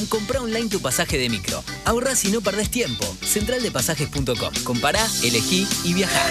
Comprá online tu pasaje de micro. Ahorrás y no perdés tiempo. Centraldepasajes.com. Compará, elegí y viajá.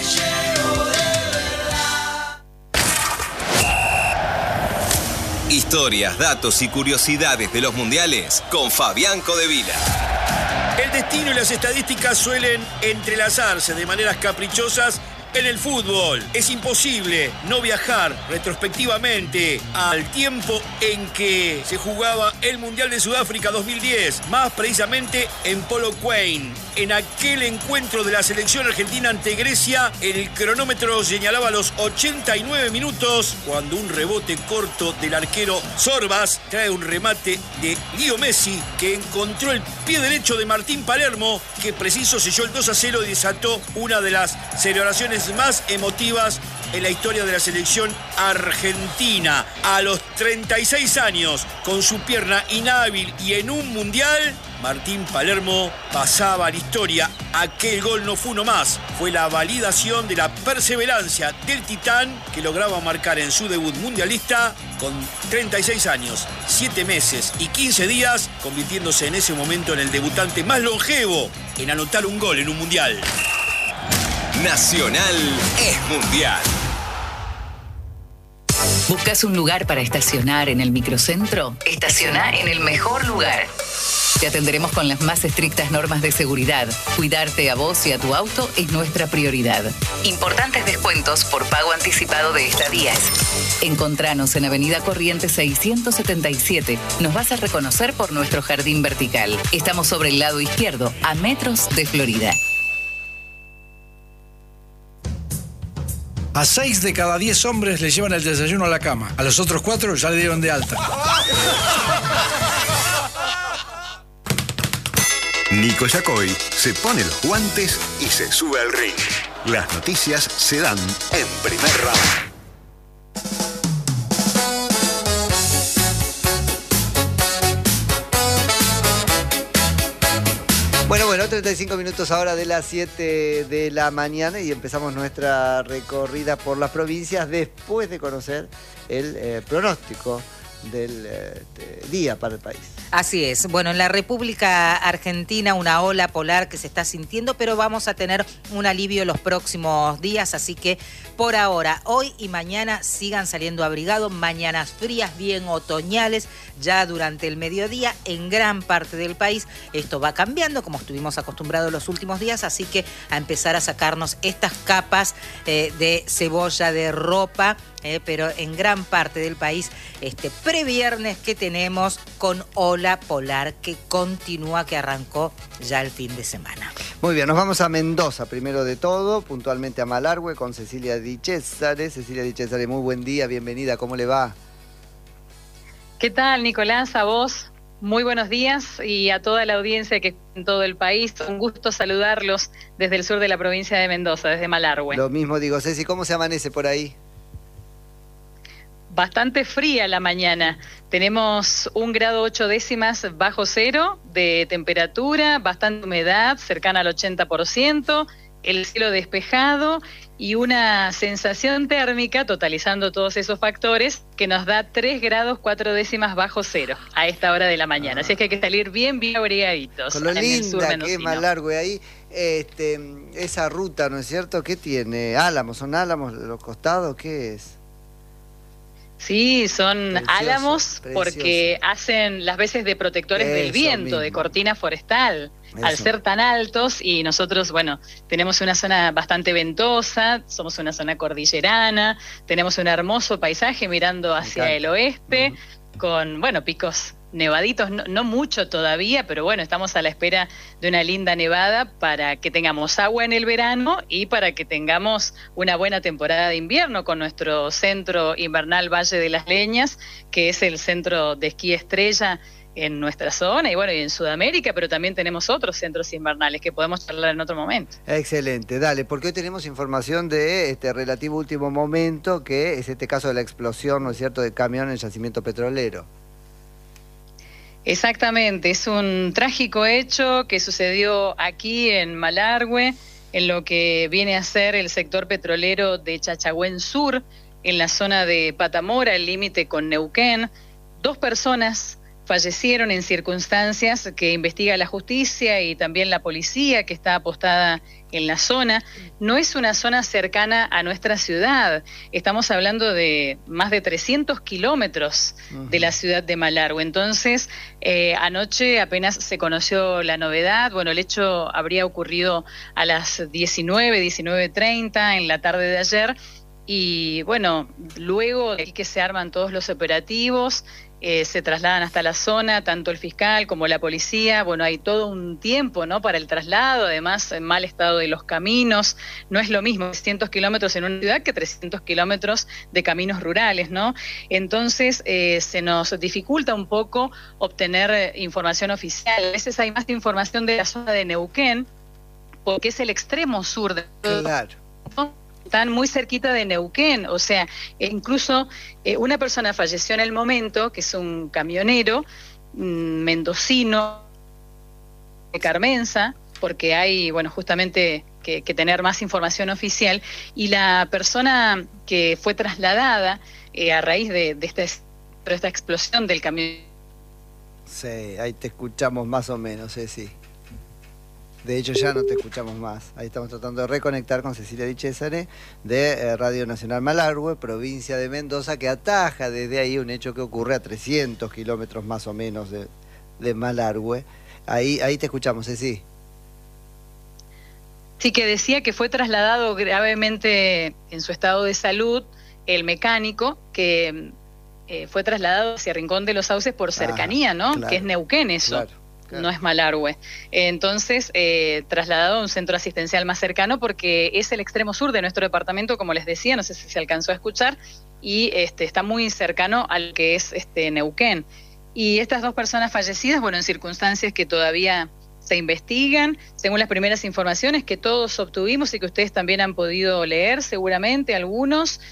Historias, datos y curiosidades de los mundiales con Fabián Codevila. El destino y las estadísticas suelen entrelazarse de maneras caprichosas en el fútbol. Es imposible no viajar retrospectivamente al tiempo en que se jugaba el Mundial de Sudáfrica 2010, más precisamente en Polokwane. En aquel encuentro de la selección argentina ante Grecia, el cronómetro señalaba los 89 minutos cuando un rebote corto del arquero Sorbas trae un remate de Leo Messi que encontró el pie derecho de Martín Palermo, que preciso selló el 2-0 y desató una de las celebraciones más emotivas en la historia de la selección argentina. A los 36 años, con su pierna inhábil y en un mundial, Martín Palermo pasaba a la historia. Aquel gol no fue uno más, fue la validación de la perseverancia del titán que lograba marcar en su debut mundialista con 36 años, 7 meses y 15 días, convirtiéndose en ese momento en el debutante más longevo en anotar un gol en un mundial. Nacional es mundial. ¿Buscas un lugar para estacionar en el microcentro? Estaciona en el mejor lugar. Te atenderemos con las más estrictas normas de seguridad. Cuidarte a vos y a tu auto es nuestra prioridad. Importantes descuentos por pago anticipado de estadías. Encontranos en Avenida Corrientes 677. Nos vas a reconocer por nuestro jardín vertical. Estamos sobre el lado izquierdo, a metros de Florida. A 6 de cada 10 hombres le llevan el desayuno a la cama. A los otros 4 ya le dieron de alta. Nico Yacoy se pone los guantes y se sube al ring. Las noticias se dan en primer round. Bueno, 35 minutos ahora de las 7 de la mañana y empezamos nuestra recorrida por las provincias después de conocer el pronóstico del día para el país. Así es. Bueno, en la República Argentina una ola polar que se está sintiendo, pero vamos a tener un alivio los próximos días, así que por ahora, hoy y mañana sigan saliendo abrigados, mañanas frías, bien otoñales, ya durante el mediodía en gran parte del país. Esto va cambiando, como estuvimos acostumbrados los últimos días, así que a empezar a sacarnos estas capas de cebolla, de ropa, pero en gran parte del país, este previernes que tenemos con ola polar que continúa, que arrancó ya el fin de semana. Muy bien, nos vamos a Mendoza primero de todo, puntualmente a Malargüe con Cecilia Di Cesare. Cecilia Di Cesare, muy buen día, bienvenida, ¿cómo le va? ¿Qué tal, Nicolás? A vos, muy buenos días y a toda la audiencia que está en todo el país. Un gusto saludarlos desde el sur de la provincia de Mendoza, desde Malargüe. Lo mismo digo, Ceci, ¿cómo se amanece por ahí? Bastante fría la mañana. Tenemos 1,8 grados bajo cero de temperatura, bastante humedad, cercana al 80%, el cielo despejado y una sensación térmica, totalizando todos esos factores, que nos da 3,4 grados bajo cero a esta hora de la mañana. Así es que hay que salir bien abrigaditos. Con lo linda que es Malargüe ahí, esa ruta, ¿no es cierto? ¿Qué tiene? ¿Álamos? ¿Son álamos los costados? ¿Qué es? Sí, son precioso, álamos porque hacen las veces de protectores del viento, mismo, de cortina forestal, al ser tan altos. Y nosotros, bueno, tenemos una zona bastante ventosa, somos una zona cordillerana, tenemos un hermoso paisaje mirando hacia el oeste, con, bueno, picos nevaditos, no mucho todavía, pero bueno, estamos a la espera de una linda nevada para que tengamos agua en el verano y para que tengamos una buena temporada de invierno con nuestro centro invernal Valle de las Leñas, que es el centro de esquí estrella en nuestra zona y bueno, y en Sudamérica, pero también tenemos otros centros invernales que podemos charlar en otro momento. Excelente, dale, porque hoy tenemos información de este relativo último momento, que es este caso de la explosión, ¿no es cierto?, del camión en el yacimiento petrolero. Exactamente, es un trágico hecho que sucedió aquí en Malargüe, en lo que viene a ser el sector petrolero de Chachagüén Sur, en la zona de Patamora, el límite con Neuquén. 2 personas fallecieron en circunstancias que investiga la justicia y también la policía que está apostada en la zona. No es una zona cercana a nuestra ciudad. Estamos hablando de más de 300 kilómetros de la ciudad de Malargüe. Entonces, anoche apenas se conoció la novedad. Bueno, el hecho habría ocurrido a las 19:30 en la tarde de ayer. Y bueno, luego de que se arman todos los operativos, se trasladan hasta la zona, tanto el fiscal como la policía. Bueno, hay todo un tiempo, ¿no?, para el traslado, además en mal estado de los caminos. No es lo mismo 300 kilómetros en una ciudad que 300 kilómetros de caminos rurales, ¿no? Entonces se nos dificulta un poco obtener información oficial. A veces hay más información de la zona de Neuquén, porque es el extremo sur de todo. Claro. Están muy cerquita de Neuquén, o sea, incluso una persona falleció en el momento, que es un camionero mendocino de Carmenza, porque hay, bueno, justamente que tener más información oficial, y la persona que fue trasladada a raíz de esta explosión del camión. Sí, ahí te escuchamos más o menos, sí. De hecho, ya no te escuchamos más. Ahí estamos tratando de reconectar con Cecilia Di Cesare de Radio Nacional Malargüe, provincia de Mendoza, que ataja desde ahí un hecho que ocurre a 300 kilómetros más o menos de Malargüe. Ahí te escuchamos, Ceci. Sí, que decía que fue trasladado gravemente en su estado de salud el mecánico, que fue trasladado hacia Rincón de los Sauces por cercanía, ¿no? Claro, que es Neuquén eso. Claro. No es Malargüe. Entonces, trasladado a un centro asistencial más cercano, porque es el extremo sur de nuestro departamento, como les decía, no sé si se alcanzó a escuchar, y está muy cercano al que es Neuquén. Y estas dos personas fallecidas, bueno, en circunstancias que todavía se investigan, según las primeras informaciones que todos obtuvimos y que ustedes también han podido leer, seguramente algunos,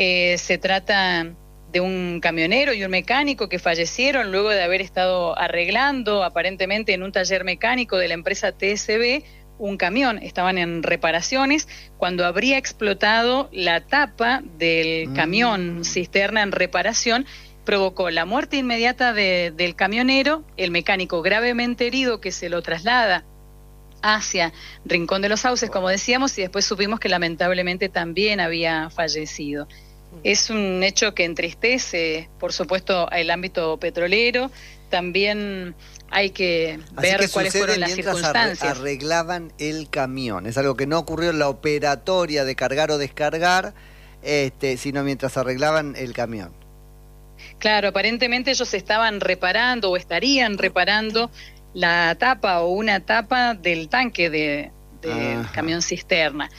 se trata de un camionero y un mecánico que fallecieron luego de haber estado arreglando, aparentemente en un taller mecánico de la empresa TSB, un camión. Estaban en reparaciones cuando habría explotado la tapa del camión cisterna en reparación. Provocó la muerte inmediata del camionero, el mecánico gravemente herido, que se lo traslada hacia Rincón de los Sauces, como decíamos, y después supimos que lamentablemente también había fallecido. Es un hecho que entristece, por supuesto, el ámbito petrolero. También hay que ver cuáles fueron las circunstancias. Arreglaban el camión. Es algo que no ocurrió en la operatoria de cargar o descargar, sino mientras arreglaban el camión. Claro, aparentemente ellos estaban reparando o estarían reparando la tapa o una tapa del tanque del camión cisterna.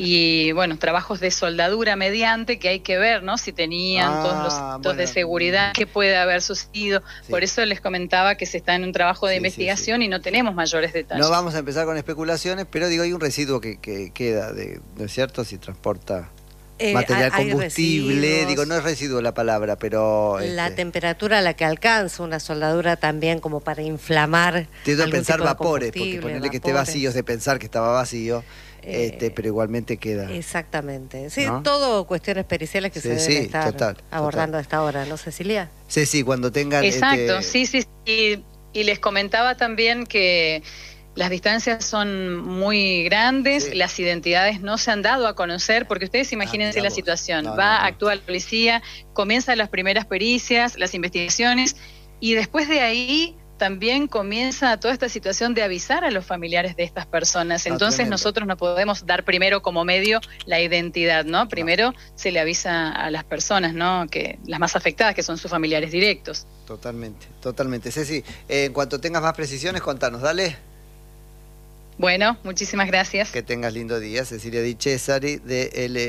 Y bueno, trabajos de soldadura mediante, que hay que ver, ¿no?, si tenían todos los hitos de seguridad, qué puede haber sucedido. Sí. Por eso les comentaba que se está en un trabajo de investigación y no tenemos mayores detalles. No vamos a empezar con especulaciones, pero digo, hay un residuo que queda, ¿no es cierto?, si transporta material combustible, digo, no es residuo la palabra, pero la temperatura a la que alcanza una soldadura también, como para inflamar. Tiendo a pensar vapores, porque ponerle que esté vacío es de pensar que estaba vacío, pero igualmente queda. Exactamente. Sí, ¿no? Todo cuestiones periciales que se deben estar abordando a esta hora, ¿no, Cecilia? Sí, cuando tengan. Exacto, sí. Y les comentaba también que las distancias son muy grandes, las identidades no se han dado a conocer, porque ustedes imagínense la situación. Actúa la policía, comienzan las primeras pericias, las investigaciones, y después de ahí también comienza toda esta situación de avisar a los familiares de estas personas. Entonces nosotros no podemos dar primero como medio la identidad, ¿no? Primero se le avisa a las personas, ¿no?, que las más afectadas, que son sus familiares directos. Totalmente. Ceci, en cuanto tengas más precisiones, contanos, dale. Bueno, muchísimas gracias. Que tengas lindo día. Cecilia Di Cesare de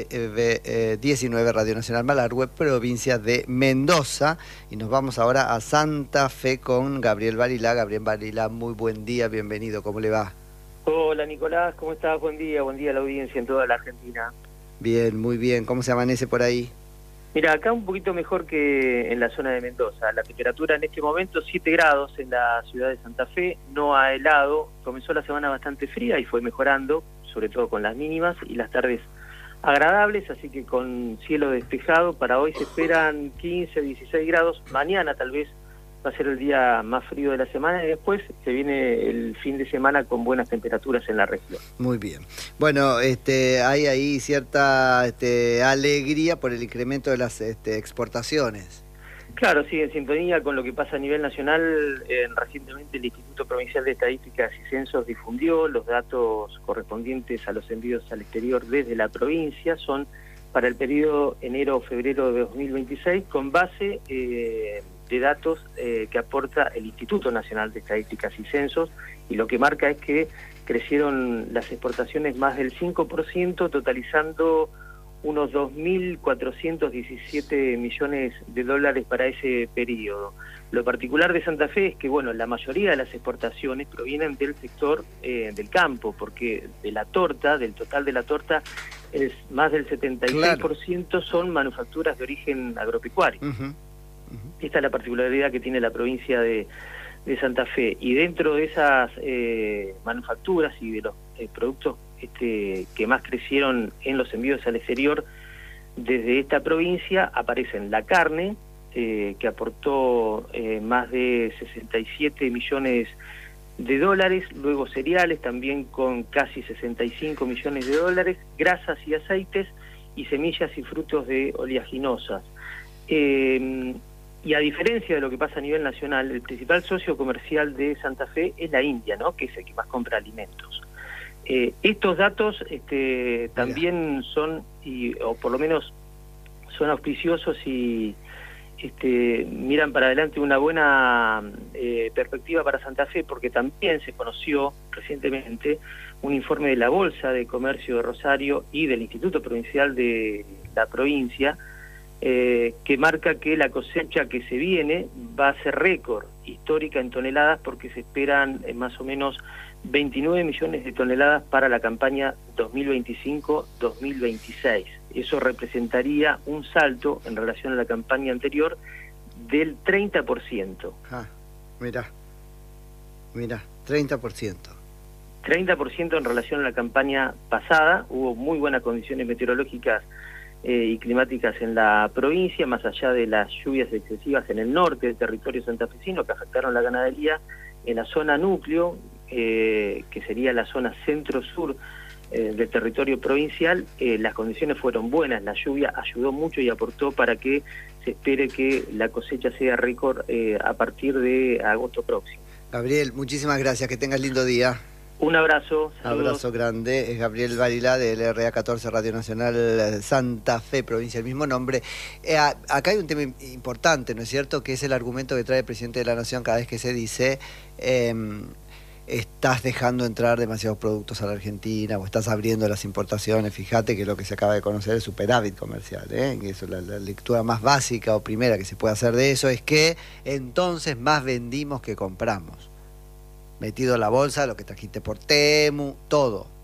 LV19 Radio Nacional Malargüe, provincia de Mendoza. Y nos vamos ahora a Santa Fe con Gabriel Barilá. Gabriel Barilá, muy buen día, bienvenido, ¿cómo le va? Hola Nicolás, ¿cómo estás? Buen día a la audiencia en toda la Argentina. Bien, muy bien. ¿Cómo se amanece por ahí? Mira, acá un poquito mejor que en la zona de Mendoza. La temperatura en este momento 7 grados en la ciudad de Santa Fe, no ha helado. Comenzó la semana bastante fría y fue mejorando, sobre todo con las mínimas y las tardes agradables, así que con cielo despejado. Para hoy se esperan 15, 16 grados. Mañana tal vez va a ser el día más frío de la semana y después se viene el fin de semana con buenas temperaturas en la región. Muy bien. Bueno, hay ahí cierta alegría por el incremento de las exportaciones. Claro, sí, en sintonía con lo que pasa a nivel nacional, recientemente el Instituto Provincial de Estadísticas y Censos difundió los datos correspondientes a los envíos al exterior desde la provincia, son para el periodo enero-febrero de 2026, con base de datos que aporta el Instituto Nacional de Estadísticas y Censos, y lo que marca es que crecieron las exportaciones más del 5%, totalizando unos 2.417 millones de dólares para ese periodo. Lo particular de Santa Fe es que, bueno, la mayoría de las exportaciones provienen del sector del campo, porque de la torta, del total de la torta, es más del 76% son manufacturas de origen agropecuario. Esta es la particularidad que tiene la provincia de Santa Fe. Y dentro de esas manufacturas y de los productos que más crecieron en los envíos al exterior desde esta provincia, aparecen la carne, que aportó más de 67 millones de dólares, luego cereales también con casi 65 millones de dólares, grasas y aceites, y semillas y frutos de oleaginosas. Y a diferencia de lo que pasa a nivel nacional, el principal socio comercial de Santa Fe es la India, ¿no?, que es el que más compra alimentos. Estos datos también son, o por lo menos son auspiciosos y miran para adelante una buena perspectiva para Santa Fe, porque también se conoció recientemente un informe de la Bolsa de Comercio de Rosario y del Instituto Provincial de la provincia, que marca que la cosecha que se viene va a ser récord histórica en toneladas, porque se esperan más o menos 29 millones de toneladas para la campaña 2025-2026. Eso representaría un salto en relación a la campaña anterior del 30%. Mira, 30%. 30% en relación a la campaña pasada. Hubo muy buenas condiciones meteorológicas y climáticas en la provincia, más allá de las lluvias excesivas en el norte del territorio santafesino que afectaron la ganadería. En la zona núcleo, que sería la zona centro-sur del territorio provincial, las condiciones fueron buenas, la lluvia ayudó mucho y aportó para que se espere que la cosecha sea récord a partir de agosto próximo. Gabriel, muchísimas gracias, que tengas lindo día. Un abrazo. Saludos. Abrazo grande. Es Gabriel Barilá del RA14 Radio Nacional Santa Fe, provincia del mismo nombre. Acá hay un tema importante, ¿no es cierto?, que es el argumento que trae el presidente de la Nación cada vez que se dice estás dejando entrar demasiados productos a la Argentina o estás abriendo las importaciones. Fíjate que lo que se acaba de conocer es superávit comercial, que eso, la lectura más básica o primera que se puede hacer de eso es que entonces más vendimos que compramos. Metido en la bolsa, lo que trajiste por Temu, todo.